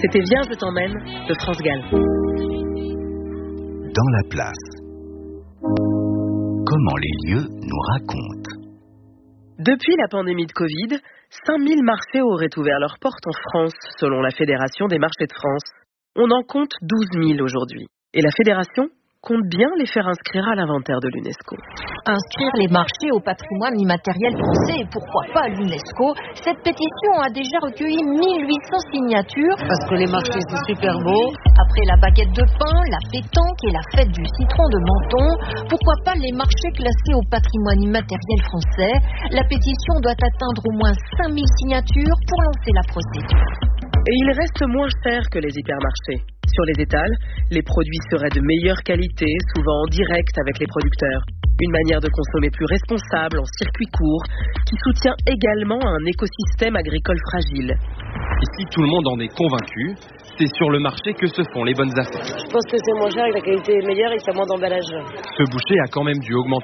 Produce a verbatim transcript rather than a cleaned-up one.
C'était Viens, je t'emmène de France Gall. Dans la place. Comment les lieux nous racontent. Depuis la pandémie de Covid, cinq mille marchés auraient ouvert leurs portes en France, selon la Fédération des marchés de France. On en compte douze mille aujourd'hui. Et la Fédération compte bien les faire inscrire à l'inventaire de l'UNESCO. Inscrire les marchés au patrimoine immatériel français et pourquoi pas à l'UNESCO, cette pétition a déjà recueilli mille huit cents signatures. Parce que les marchés sont super beaux. Après la baguette de pain, la pétanque et la fête du citron de Menton, pourquoi pas les marchés classés au patrimoine immatériel français? La pétition doit atteindre au moins cinq mille signatures pour lancer la procédure. Et il reste moins cher que les hypermarchés. Sur les étals, les produits seraient de meilleure qualité, souvent en direct avec les producteurs. Une manière de consommer plus responsable, en circuit court, qui soutient également un écosystème agricole fragile. Ici, tout le monde en est convaincu. C'est sur le marché que se font les bonnes affaires. Je pense que c'est moins cher et que la qualité est meilleure et qu'il y a moins d'emballage. Ce boucher a quand même dû augmenter